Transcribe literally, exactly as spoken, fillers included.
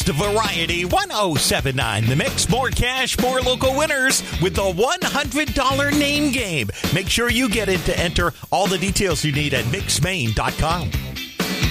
best variety. one oh seven nine The Mix. More cash, more local winners with the one hundred dollars name game. Make sure you get in to enter. All the details you need at mix maine dot com.